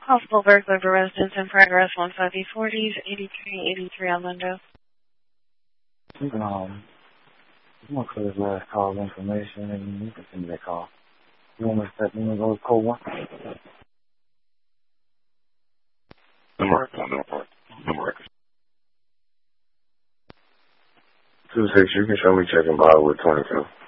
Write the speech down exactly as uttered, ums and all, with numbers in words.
Possible burglar for residence in progress, one five eight forties, eighty-three eighty-three Orlando. You can, um, I'm going to clear his last call information, and you can send me that call. You want me to step in and go to code one? Number, number, number. two six, you can show me checking by with twenty-two.